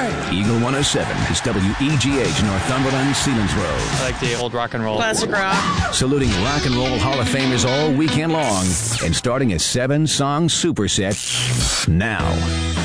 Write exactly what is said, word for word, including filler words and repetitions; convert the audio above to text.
right. Eagle one oh seven is W E G H Northumberland, Selinsgrove. I like the old rock and roll. Classic rock. Saluting rock and roll Hall of Famers all weekend long and starting a seven-song superset now.